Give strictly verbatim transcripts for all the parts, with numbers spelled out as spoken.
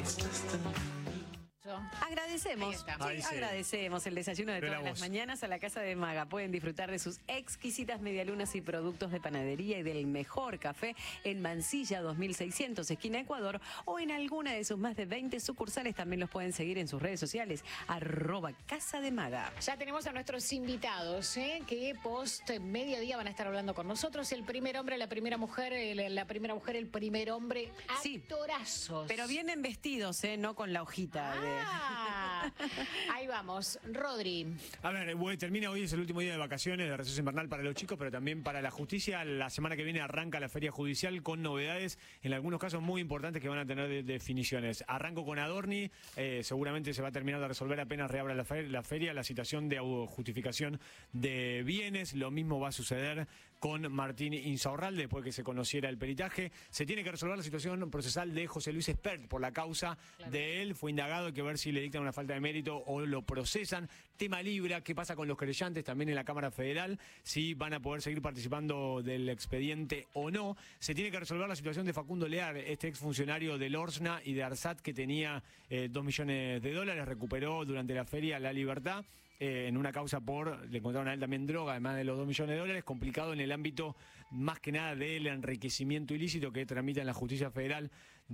Agradecemos, sí, Ahí sí. agradecemos el desayuno de Pero todas la las voz. mañanas a la Casa de Maga. Pueden disfrutar de sus exquisitas medialunas y productos de panadería y del mejor café en Mansilla dos mil seiscientos, esquina Ecuador, o en alguna de sus más de veinte sucursales. También los pueden seguir en sus redes sociales, arroba Casa de Maga. Ya tenemos a nuestros invitados, ¿eh? que post mediodía van a estar hablando con nosotros. El primer hombre, la primera mujer, el- la primera mujer, el primer hombre, Sí. actorazos. Pero vienen vestidos, ¿eh? No con la hojita de... Ah, ahí vamos. Rodri. A ver, bueno, termina hoy, es el último día de vacaciones, de receso invernal para los chicos, pero también para la justicia. La semana que viene arranca la feria judicial con novedades, en algunos casos muy importantes que van a tener de- definiciones. Arranco con Adorni, eh, seguramente se va a terminar de resolver apenas reabra la, fe- la feria, la citación de justificación de bienes. Lo mismo va a suceder con Martín Insaurralde, después que se conociera el peritaje. Se tiene que resolver la situación procesal de José Luis Espert por la causa Claro. de él. Fue indagado, hay que ver si le dictan una falta de mérito o lo procesan. Tema Libra, ¿qué pasa con los querellantes también en la Cámara Federal? Si van a poder seguir participando del expediente o no. Se tiene que resolver la situación de Facundo Lear, este exfuncionario del Orsna y de Arsat, que tenía eh, dos millones de dólares, recuperó durante la feria la libertad. Eh, en una causa por, le encontraron a él también droga, además de los dos millones de dólares, complicado en el ámbito más que nada del enriquecimiento ilícito que tramita en la justicia federal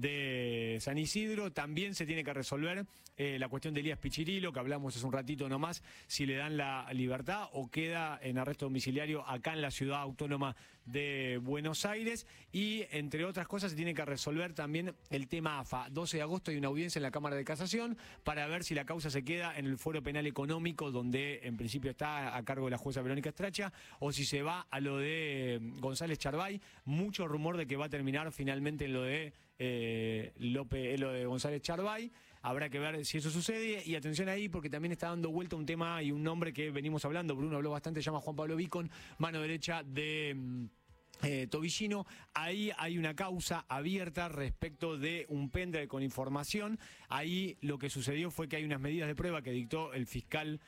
de San Isidro. También se tiene que resolver eh, la cuestión de Elías Pichirilo, que hablamos hace un ratito nomás, si le dan la libertad o queda en arresto domiciliario acá en la ciudad autónoma de Buenos Aires. Y entre otras cosas se tiene que resolver también el tema A F A. doce de agosto hay una audiencia en la Cámara de Casación para ver si la causa se queda en el Foro Penal Económico, donde en principio está a cargo de la jueza Verónica Stracha, o si se va a lo de González Charbay. Mucho rumor de que va a terminar finalmente en lo de eh, López, en lo de González Charbay. Habrá que ver si eso sucede. Y atención ahí, porque también está dando vuelta un tema y un nombre que venimos hablando. Bruno habló bastante, se llama Juan Pablo Vicon, mano derecha de mm, Eh, Tobillino. Ahí hay una causa abierta respecto de un pendrive con información. Ahí lo que sucedió fue que hay unas medidas de prueba que dictó el fiscal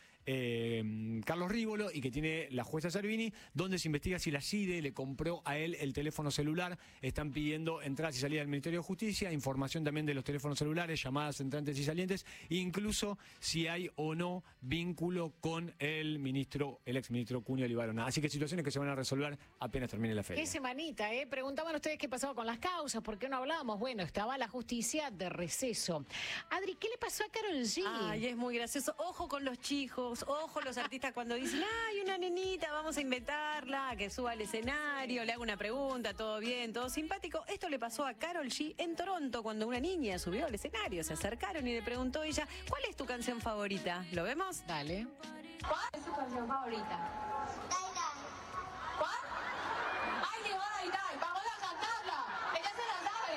eh, Carlos Rívolo y que tiene la jueza Servini, donde se investiga si la CIDE le compró a él el teléfono celular. Están pidiendo entradas y salidas del Ministerio de Justicia, información también de los teléfonos celulares, llamadas entrantes y salientes, incluso si hay o no vínculo con el ministro, el exministro Cunio Libarona. Así que situaciones que se van a resolver apenas termine la feria. Qué semanita, ¿eh? Preguntaban ustedes qué pasaba con las causas, ¿por qué no hablábamos? Bueno, estaba la justicia de receso. Adri, ¿qué le pasó a Karol G? Ay, es muy gracioso. Ojo con los chicos, ojo los artistas cuando dicen, ay, una nenita, vamos a inventarla, que suba al escenario, le hago una pregunta, todo bien, todo simpático. Esto le pasó a Karol G en Toronto, cuando una niña subió al escenario, se acercaron y le preguntó ella, ¿cuál es tu canción favorita? ¿Lo vemos? Dale. ¿Cuál es su canción favorita? ¿Cuál? ¡Ay, llegó Dai Dai! ¡Vamos a cantarla! ¡Ella se la sabe!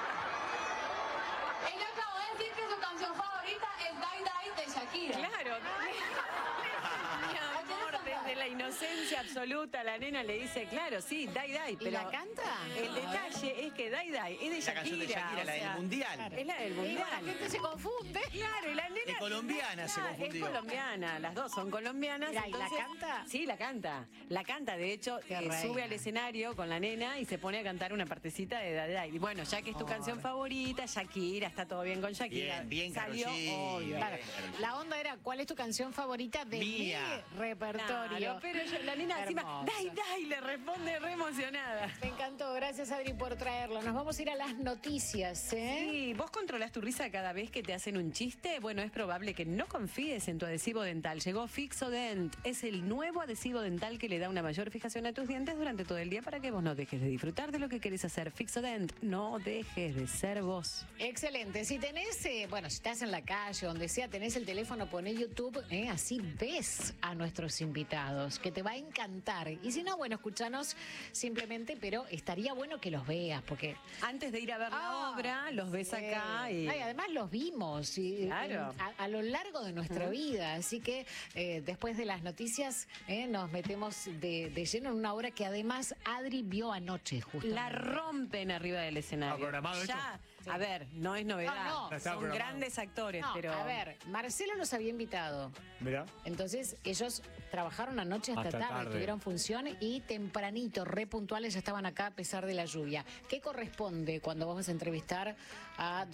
Ella acabó de decir que su canción favorita es Dai Dai de Shakira. Claro. Mi amor, desde la inocencia absoluta, la nena le dice, claro, sí, Dai Dai. Pero ¿Y la canta? El detalle es que Dai Dai es de La canción de Shakira. Shakira, o la sea, del Mundial. Es la del Y Mundial. bueno, la gente se confunde. Claro, y la nena... De colombiana se Claro, confundió. Es colombiana, las dos son colombianas. Mirá, ¿y la entonces- canta? Sí, la canta. La canta, de hecho, Qué eh, reina. sube al escenario con la nena y se pone a cantar una partecita de Dai Dai. Y bueno, ya que es tu canción favorita, Shakira, está todo bien con Shakira. Bien, bien, Karol Salió, G. obvio. Claro, la onda era, ¿cuál es tu canción favorita de Mía. mi repertorio? Claro, pero yo- la nena encima, Hermosa. Dai Dai, le responde re emocionada. Me encantó, gracias Adri por traerlo. Nos vamos a ir a las noticias, ¿eh? Sí, ¿vos controlás tu risa cada vez que te hacen un chiste? Bueno, es probable que no confíes en tu adhesivo dental. Llegó Fixodent. Es el nuevo adhesivo dental que le da una mayor fijación a tus dientes durante todo el día para que vos no dejes de disfrutar de lo que querés hacer. Fixodent, no dejes de ser vos. Excelente. Si tenés, eh, bueno, si estás en la calle, donde sea, tenés el teléfono, poné YouTube, eh, así ves a nuestros invitados, que te va a encantar. Y si no, bueno, escúchanos simplemente, pero estaría bueno que los veas, porque... Antes de ir a ver la Ah, obra, los ves sí. acá y... Ay, además los vimos y, Claro. en- a, a lo largo de nuestra vida. Así que eh, después de las noticias eh, nos metemos de, de lleno en una obra que además Adri vio anoche, justo. La rompen arriba del escenario. ¿Está programado ya, a ver, no es novedad. No, no. Está Son programado. grandes actores, No, pero... a ver, Marcelo los había invitado. Mirá. Entonces ellos trabajaron anoche hasta, Hasta tarde, tarde. tuvieron función y tempranito, re puntuales, ya estaban acá a pesar de la lluvia. ¿Qué corresponde cuando vamos a entrevistar a